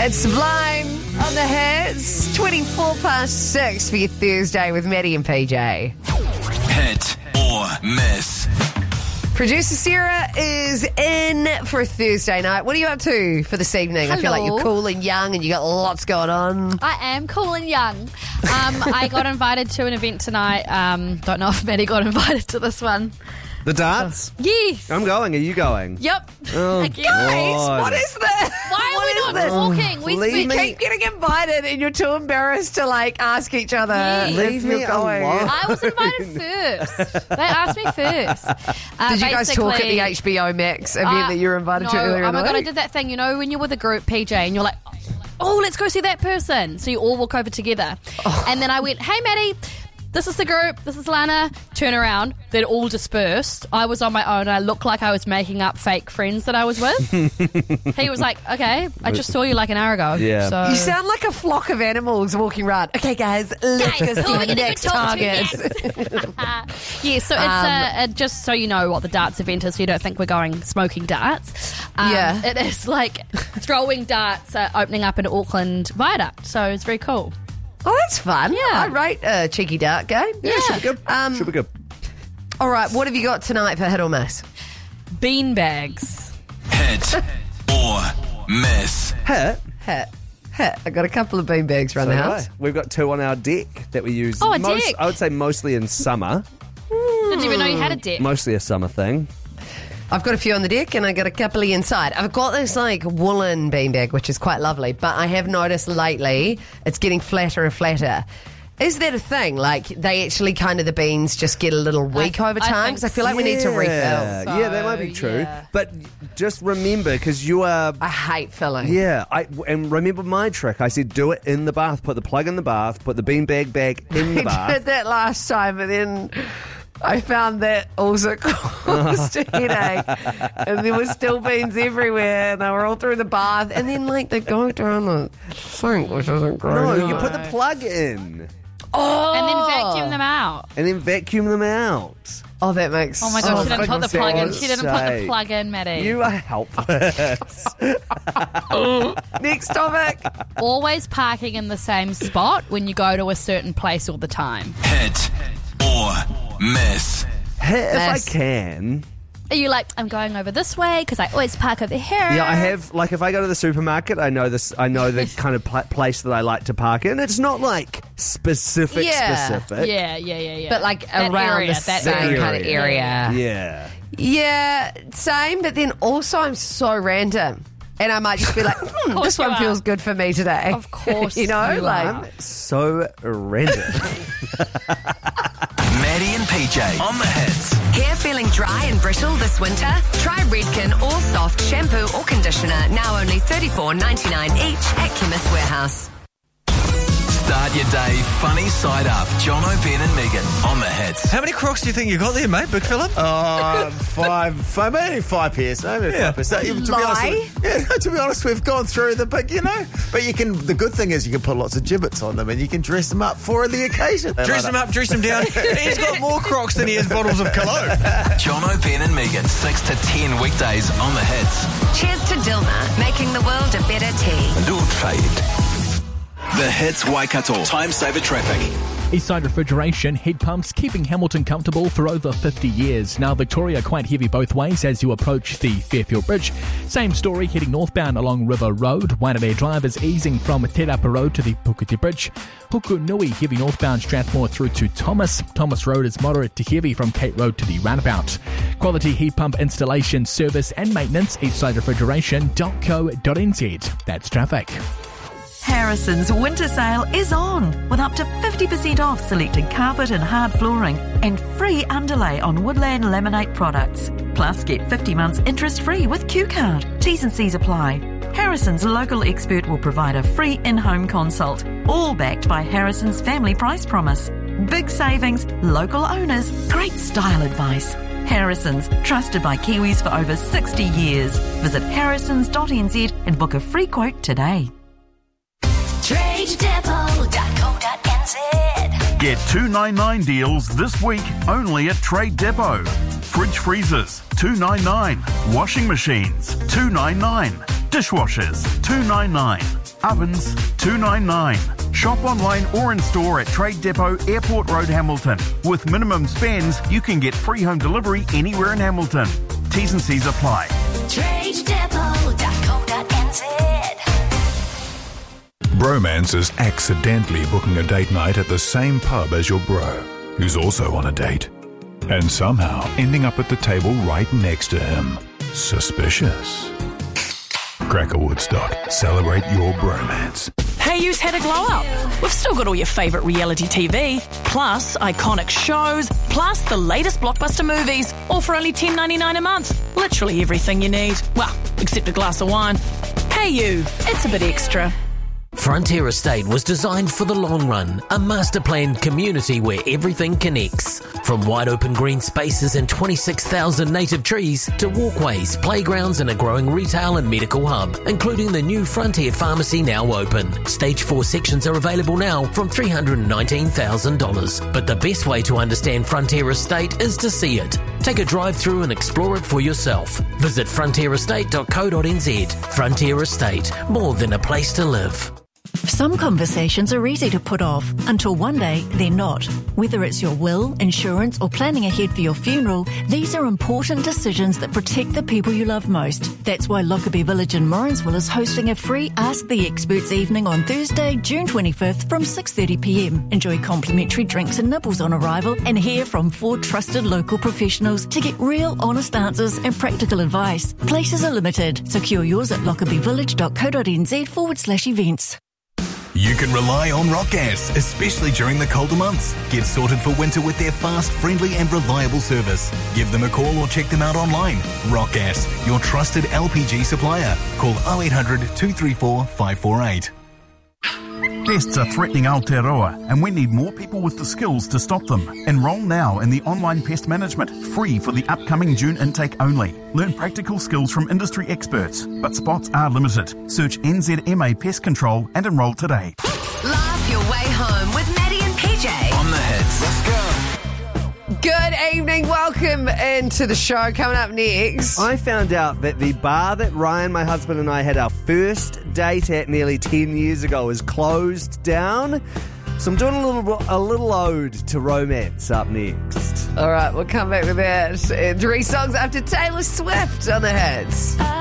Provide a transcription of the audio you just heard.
It's Sublime on the hits. 6:24 for your Thursday with Maddie and PJ. Hit or miss. Producer Sarah is in for a Thursday night. What are you up to for this evening? I feel like you're cool and young and you got lots going on. I am cool and young. I got invited to an event tonight. Don't know if Maddie got invited to this one. The darts? Yes. I'm going. Are you going? Yep. Oh, Again. God. What is this? Why are we not talking? We leave You me- keep getting invited and you're too embarrassed to ask each other Yes. if Leave me you're going. alone. I was invited first. They asked me first. Did you guys talk at the HBO Max event that you were invited to earlier oh in the my God, I week? did that thing, when you're with a group, PJ, and you're like, oh, let's go see that person. So you all walk over together. And then I went, hey, Maddie, this is the group, this is Lana. Turn around. They'd all dispersed. I was on my own. I looked like I was making up fake friends that I was with. He was like, okay, I just saw you like an hour ago. Yeah. So. You sound like a flock of animals walking around. Okay, guys, let's go Guys, who see are we the gonna go next talk to target. Yeah, so it's just so you know what the darts event is, so you don't think we're going smoking darts. Yeah. It is like throwing darts opening up in Auckland Viaduct, so it's very cool. Oh, that's fun. Yeah. I rate a cheeky dart game. Yeah, should be good. Should be good. All right, what have you got tonight for hit or miss? Beanbags. Hit or miss. Hit. Hit. I got a couple of beanbags around the house. We've got 2 on our deck that we use. Oh, a deck. I would say mostly in summer. Didn't even know you had a deck. Mostly a summer thing. I've got a few on the deck and I got a couple inside. I've got this woolen beanbag, which is quite lovely, but I have noticed lately it's getting flatter and flatter. Is that a thing? They actually the beans just get a little weak over I time? think Because I feel like we need to refill. Yeah, that might be true. yeah. But just remember, because you are... I hate filling. Yeah, and remember my trick. I said do it in the bath. Put the plug in the bath. Put the beanbag bag in the I bath. did that last time and then I found that also caused a headache. And there were still beans everywhere and they were all through the bath. And then they go down the sink, which isn't great. No, you put the plug in. Oh! And then vacuum them out. And then vacuum them out. Oh, that makes... Oh my God, she didn't put the plug in. She didn't put the sake. plug in, Maddie. You are helpless. Next topic. Always parking in the same spot when you go to a certain place all the time. Hit or miss. If I Miss. can... Are you like, I'm going over this way because I always park over here? Yeah, I have, if I go to the supermarket, I know the kind of place that I like to park in. It's not specific. Yeah, But That around area, the that same area. kind of area. Yeah. Yeah, same, but then also I'm so random. And I might just be like, course this you one are. feels good for me today. Of course you know, you are. So random. Maddie and PJ on the hits. Hair feeling dry and brittle this winter? Try Redken All Soft Shampoo or Conditioner, now only $34.99 each at Chemist Warehouse. Start your day funny side up. John O'Brien and Megan on the hits. How many Crocs do you think you got there, mate, Big Phillip? Maybe 5 pairs. Maybe Yeah. 5 pairs. So, to be Lie? honest, to be honest, we've gone through the big, But you can. The good thing is you can put lots of gibbets on them, and you can dress them up for the occasion. Dress him up, dress him down. He's got more Crocs than he has bottles of cologne. John O'Brien and Megan, 6 to 10 weekdays on the hits. Cheers to Dilma, making the world a better tea. Dual trade. The hits Waikato. Time saver traffic. Eastside Refrigeration heat pumps keeping Hamilton comfortable for over 50 years. Now Victoria quite heavy both ways as you approach the Fairfield Bridge. Same story heading northbound along River Road. Wainere drivers easing from Te Rapa Road to the Puketi Bridge. Puku Nui heavy northbound Strathmore through to Thomas. Thomas Road is moderate to heavy from Cape Road to the roundabout. Quality heat pump installation, service and maintenance, eastsiderefrigeration.co.nz. That's traffic. Harrison's winter sale is on with up to 50% off selected carpet and hard flooring and free underlay on Woodland Laminate products. Plus, get 50 months interest-free with Q-Card. T's and C's apply. Harrison's local expert will provide a free in-home consult, all backed by Harrison's Family Price Promise. Big savings, local owners, great style advice. Harrison's, trusted by Kiwis for over 60 years. Visit harrisons.nz and book a free quote today. TradeDepot.co.nz. Get $2.99 deals this week only at Trade Depot. Fridge freezers, $2.99. Washing machines, $2.99. Dishwashers, $2.99. Ovens $2.99. Shop online or in store at Trade Depot, Airport Road, Hamilton. With minimum spends, you can get free home delivery anywhere in Hamilton. T's and C's apply. TradeDepot.co.nz. Bromance is accidentally booking a date night at the same pub as your bro, who's also on a date, and somehow ending up at the table right next to him. Suspicious. Cracker Woodstock. Celebrate your bromance. Hey You's had a glow up. We've still got all your favourite reality TV, plus iconic shows, plus the latest blockbuster movies, all for only $10.99 a month. Literally everything you need. Well, except a glass of wine. Hey You, it's a bit extra. Frontier Estate was designed for the long run, a master planned community where everything connects. From wide open green spaces and 26,000 native trees to walkways, playgrounds and a growing retail and medical hub, including the new Frontier Pharmacy now open. Stage 4 sections are available now from $319,000. But the best way to understand Frontier Estate is to see it. Take a drive through and explore it for yourself. Visit frontierestate.co.nz. Frontier Estate, more than a place to live. Some conversations are easy to put off until one day they're not. Whether it's your will, insurance, or planning ahead for your funeral, these are important decisions that protect the people you love most. That's why Lockerbie Village in Morrinsville is hosting a free Ask the Experts evening on Thursday, June 25th from 6:30pm. Enjoy complimentary drinks and nibbles on arrival and hear from 4 trusted local professionals to get real, honest answers and practical advice. Places are limited. Secure yours at lockerbievillage.co.nz/events. You can rely on Rock Gas, especially during the colder months. Get sorted for winter with their fast, friendly and reliable service. Give them a call or check them out online. Rock Gas, your trusted LPG supplier. Call 0800 234 548. Pests are threatening Aotearoa, and we need more people with the skills to stop them. Enroll now in the online pest management, free for the upcoming June intake only. Learn practical skills from industry experts, but spots are limited. Search NZMA Pest Control and enroll today. Laugh your way home with Maddie and PJ. On the hits. Let's go. Good evening. Welcome into the show. Coming up next. I found out that the bar that Ryan, my husband, and I had our first date at nearly 10 years ago is closed down. So I'm doing a little ode to romance up next. All right, we'll come back with that. 3 songs after Taylor Swift on the hits.